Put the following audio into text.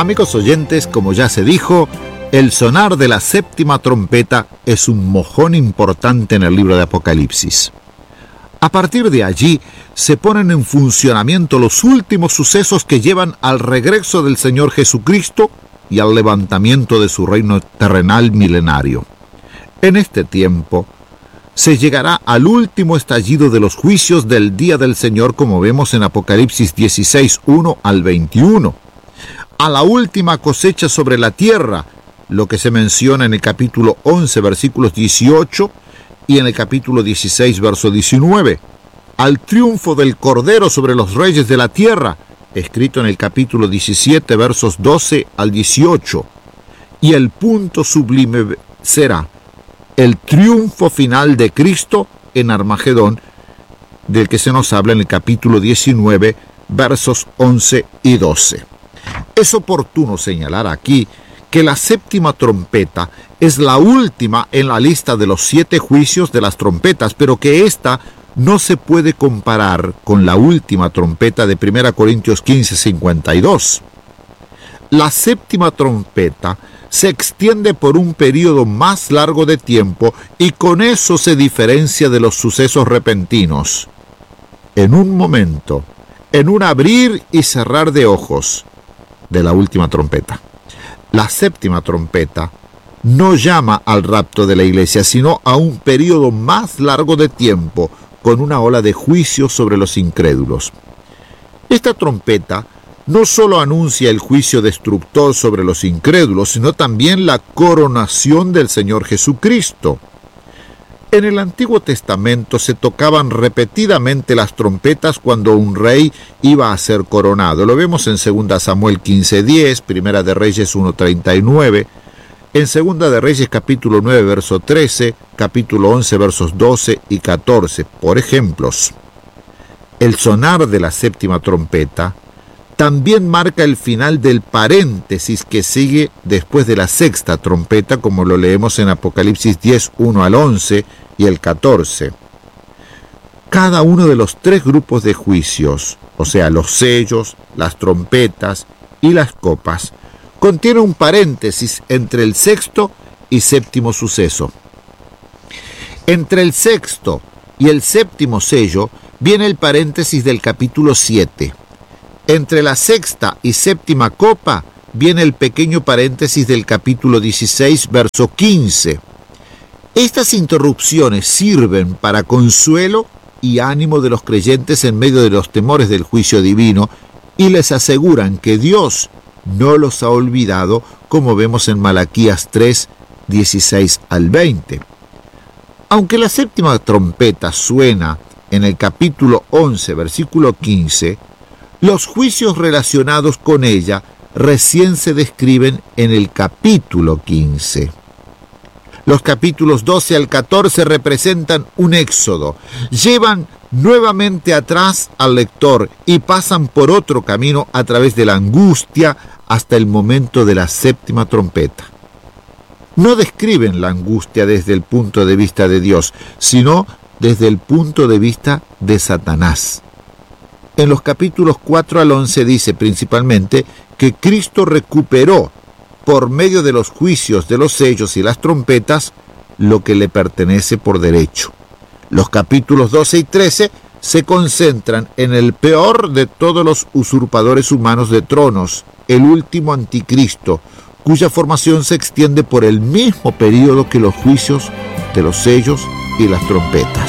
Amigos oyentes, como ya se dijo, el sonar de la séptima trompeta es un mojón importante en el libro de Apocalipsis. A partir de allí se ponen en funcionamiento los últimos sucesos que llevan al regreso del Señor Jesucristo y al levantamiento de su reino terrenal milenario. En este tiempo se llegará al último estallido de los juicios del día del Señor, como vemos en Apocalipsis 16, 1 al 21, a la última cosecha sobre la tierra, lo que se menciona en el capítulo 11, versículos 18, y en el capítulo 16, verso 19, al triunfo del Cordero sobre los reyes de la tierra, escrito en el capítulo 17, versos 12 al 18, y el punto sublime será el triunfo final de Cristo en Armagedón, del que se nos habla en el capítulo 19, versos 11 y 12. Es oportuno señalar aquí que la séptima trompeta es la última en la lista de los 7 juicios de las trompetas, pero que ésta no se puede comparar con la última trompeta de 1 Corintios 15, 52. La séptima trompeta se extiende por un periodo más largo de tiempo y con eso se diferencia de los sucesos repentinos. En un momento, en un abrir y cerrar de ojos de la última trompeta. La séptima trompeta no llama al rapto de la iglesia, sino a un periodo más largo de tiempo con una ola de juicio sobre los incrédulos. Esta trompeta no solo anuncia el juicio destructor sobre los incrédulos, sino también la coronación del Señor Jesucristo. En el Antiguo Testamento se tocaban repetidamente las trompetas cuando un rey iba a ser coronado. Lo vemos en 2 Samuel 15:10, Primera de Reyes 1:39, en 2 de Reyes capítulo 9, verso 13, capítulo 11, versos 12 y 14. Por ejemplos, el sonar de la séptima trompeta también marca el final del paréntesis que sigue después de la sexta trompeta, como lo leemos en Apocalipsis 10, 1 al 11 y el 14. Cada uno de los 3 grupos de juicios, o sea, los sellos, las trompetas y las copas, contiene un paréntesis entre el sexto y séptimo suceso. Entre el sexto y el séptimo sello viene el paréntesis del capítulo 7. Entre la sexta y séptima copa viene el pequeño paréntesis del capítulo 16, verso 15. Estas interrupciones sirven para consuelo y ánimo de los creyentes en medio de los temores del juicio divino y les aseguran que Dios no los ha olvidado, como vemos en Malaquías 3, 16 al 20. Aunque la séptima trompeta suena en el capítulo 11, versículo 15, los juicios relacionados con ella recién se describen en el capítulo 15. Los capítulos 12 al 14 representan un éxodo, llevan nuevamente atrás al lector y pasan por otro camino a través de la angustia hasta el momento de la séptima trompeta. No describen la angustia desde el punto de vista de Dios, sino desde el punto de vista de Satanás. En los capítulos 4 al 11 dice principalmente que Cristo recuperó, por medio de los juicios de los sellos y las trompetas, lo que le pertenece por derecho. Los capítulos 12 y 13 se concentran en el peor de todos los usurpadores humanos de tronos, el último anticristo, cuya formación se extiende por el mismo periodo que los juicios de los sellos y las trompetas.